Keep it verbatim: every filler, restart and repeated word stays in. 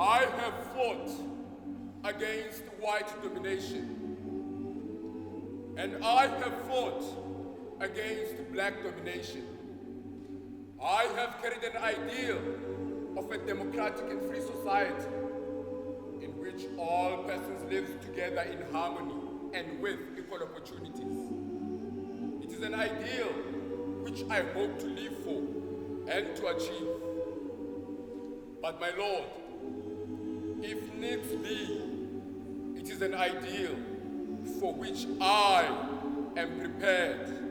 I have fought against white domination. And I have fought against black domination. I have carried an ideal of a democratic and free society in which all persons live together in harmony and with equal opportunities. It is an ideal which I hope to live for and to achieve. But my Lord, if needs be, it is an ideal for which I am prepared